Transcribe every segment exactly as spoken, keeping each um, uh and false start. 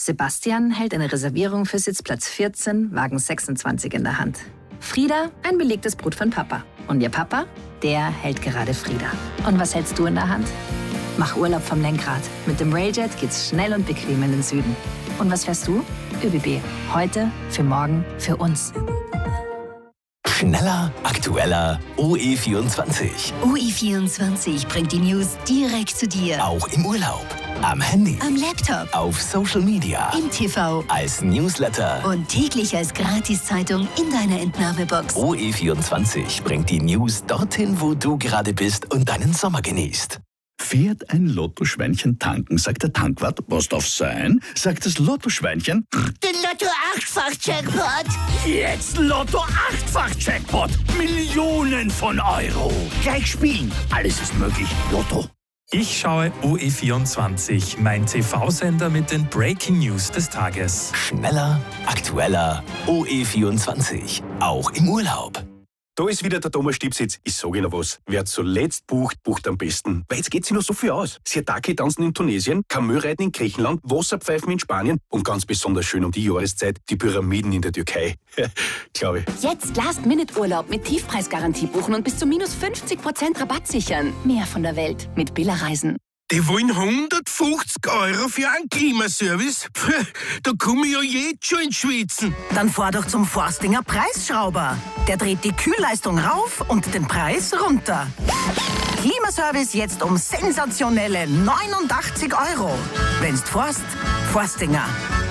Sebastian hält eine Reservierung für Sitzplatz vierzehn, Wagen sechsundzwanzig in der Hand. Frieda ein belegtes Brot von Papa. Und ihr Papa, der hält gerade Frieda. Und was hältst du in der Hand? Mach Urlaub vom Lenkrad. Mit dem Railjet geht's schnell und bequem in den Süden. Und was fährst du? ÖBB. Heute, für morgen, für uns. Schneller, aktueller, O E vierundzwanzig. O E vierundzwanzig bringt die News direkt zu dir. Auch im Urlaub, am Handy, am Laptop, auf Social Media, im T V, als Newsletter und täglich als Gratiszeitung in deiner Entnahmebox. O E vierundzwanzig bringt die News dorthin, wo du gerade bist und deinen Sommer genießt. Fährt ein Lottoschweinchen tanken, sagt der Tankwart, was darf sein? Sagt das Lottoschweinchen, den Lotto-Achtfach-Jackpot. Jetzt Lotto-Achtfach-Jackpot. Millionen von Euro. Gleich spielen. Alles ist möglich. Lotto. Ich schaue O E vierundzwanzig, mein T V-Sender mit den Breaking News des Tages. Schneller, aktueller, O E vierundzwanzig. Auch im Urlaub. Da ist wieder der Thomas Stiebsitz. Ich sage Ihnen was. Wer zuletzt bucht, bucht am besten. Weil jetzt geht sich noch so viel aus. Siatake tanzen in Tunesien, Kamelreiten in Griechenland, Wasserpfeifen in Spanien und ganz besonders schön um die Jahreszeit die Pyramiden in der Türkei. Glaube ich. Jetzt Last-Minute-Urlaub mit Tiefpreisgarantie buchen und bis zu minus fünfzig Prozent Rabatt sichern. Mehr von der Welt mit Billa Reisen. Die wollen hundertfünfzig Euro für einen Klimaservice? Puh, da komme ich ja jetzt schon ins Schwitzen. Dann fahr doch zum Forstinger Preisschrauber. Der dreht die Kühlleistung rauf und den Preis runter. Klimaservice jetzt um sensationelle neunundachtzig Euro. Wenn's forst, Forstinger.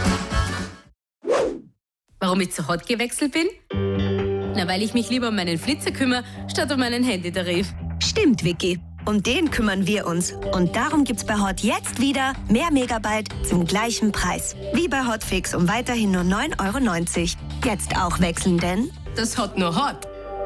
Warum ich zu Hot gewechselt bin? Na, weil ich mich lieber um meinen Flitzer kümmere, statt um meinen Handytarif. Stimmt, Vicky. Um den kümmern wir uns. Und darum gibt's bei Hot jetzt wieder mehr Megabyte zum gleichen Preis. Wie bei Hotfix um weiterhin nur neun Euro neunzig. Jetzt auch wechseln, denn das Hot nur Hot.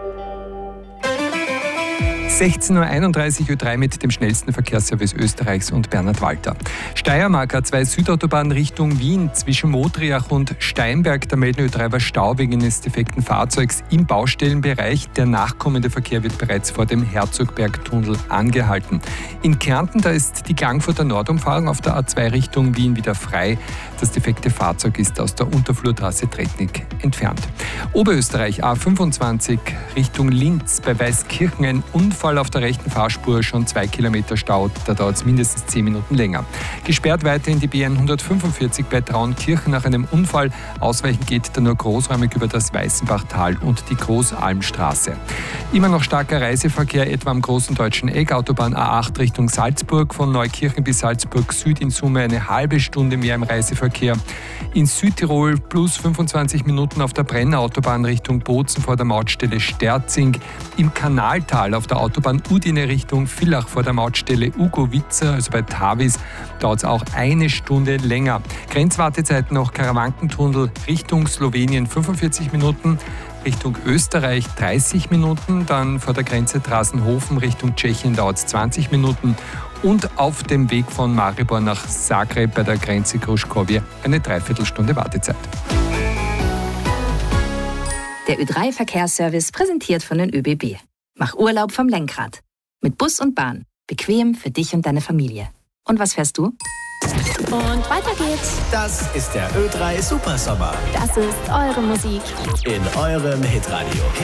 sechzehn Uhr einunddreißig, Ö drei mit dem schnellsten Verkehrsservice Österreichs und Bernhard Walter. Steiermark A zwei Südautobahn Richtung Wien zwischen Modriach und Steinberg. Da melden Ö drei war Stau wegen eines defekten Fahrzeugs im Baustellenbereich. Der nachkommende Verkehr wird bereits vor dem Herzogbergtunnel angehalten. In Kärnten, da ist die Klagenfurter Nordumfahrung auf der A zwei Richtung Wien wieder frei. Das defekte Fahrzeug ist aus der Unterflurtrasse Tretnik entfernt. Oberösterreich A fünfundzwanzig Richtung Linz bei Weißkirchen ein Unfall auf der rechten Fahrspur, schon zwei Kilometer Stau, da dauert es mindestens zehn Minuten länger. Gesperrt weiterhin die B N hundertfünfundvierzig bei Traunkirchen nach einem Unfall. Ausweichen geht da nur großräumig über das Weißenbachtal und die Großalmstraße. Immer noch starker Reiseverkehr, etwa am großen deutschen Eck, Autobahn A acht Richtung Salzburg, von Neukirchen bis Salzburg Süd in Summe eine halbe Stunde mehr im Reiseverkehr. In Südtirol plus fünfundzwanzig Minuten auf der Brenner-Autobahn Richtung Bozen vor der Mautstelle Sterzing. Im Kanaltal auf der Autobahn Udine Richtung Villach vor der Mautstelle Ugowitzer, also bei Tavis, dauert es auch eine Stunde länger. Grenzwartezeiten noch Karawankentunnel Richtung Slowenien fünfundvierzig Minuten, Richtung Österreich dreißig Minuten, dann vor der Grenze Drasenhofen Richtung Tschechien dauert es zwanzig Minuten und auf dem Weg von Maribor nach Zagreb bei der Grenze Kruškovje eine Dreiviertelstunde Wartezeit. Der Ö drei Verkehrsservice präsentiert von den ÖBB. Mach Urlaub vom Lenkrad. Mit Bus und Bahn. Bequem für dich und deine Familie. Und was fährst du? Und weiter geht's. Das ist der Ö drei Supersommer. Das ist eure Musik. In eurem Hitradio.